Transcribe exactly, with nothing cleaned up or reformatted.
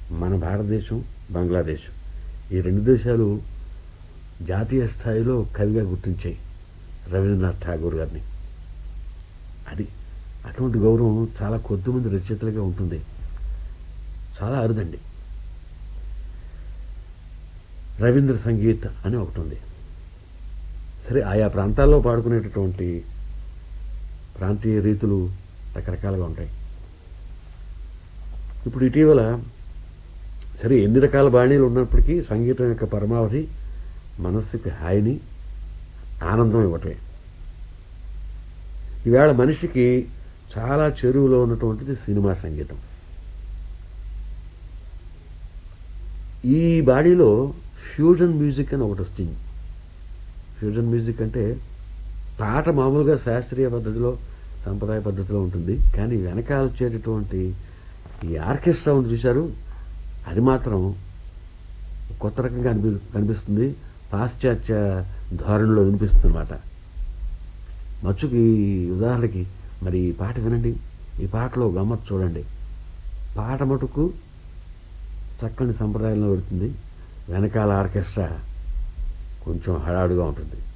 మన భారతదేశం, బంగ్లాదేశ్ ఈ రెండు దేశాలు జాతీయ స్థాయిలో కవిగా గుర్తించాయి రవీంద్రనాథ్ ఠాగూర్ గారిని. అది అటువంటి గౌరవం చాలా కొద్దిమంది రచయితలుగా ఉంటుంది, చాలా అరుదండి. రవీంద్ర సంగీత్ అని ఒకటి ఉంది. సరే, ఆయా ప్రాంతాల్లో పాడుకునేటటువంటి ప్రాంతీయ రీతులు రకరకాలుగా ఉంటాయి. ఇప్పుడు ఇటీవల సరే ఎన్ని రకాల బాణీలు ఉన్నప్పటికీ సంగీతం యొక్క పరమావధి మనస్సుకి హాయిని, ఆనందం ఇవ్వటమే. ఈవేళ మనిషికి చాలా చెరువులో ఉన్నటువంటిది సినిమా సంగీతం. ఈ బాడీలో ఫ్యూజన్ మ్యూజిక్ అని ఒకటి వస్తుంది. ఫ్యూజన్ మ్యూజిక్ అంటే పాట మామూలుగా శాస్త్రీయ పద్ధతిలో, సంప్రదాయ పద్ధతిలో ఉంటుంది, కానీ వెనకాల వచ్చేటటువంటి ఈ ఆర్కెస్ట్రా ఉంది చూశారు, అది మాత్రం కొత్త రకంగా అనిపి కనిపిస్తుంది పాశ్చాత్య ధోరణిలో వినిపిస్తుంది అన్నమాట. మచ్చుకి ఉదాహరణకి మరి ఈ పాట వినండి, ఈ పాటలో గమ్మత్తు చూడండి. పాట మటుకు చక్కని సంప్రదాయంలో పెడుతుంది, వెనకాల ఆర్కెస్ట్రా కొంచెం హడావుడిగా ఉంటుంది.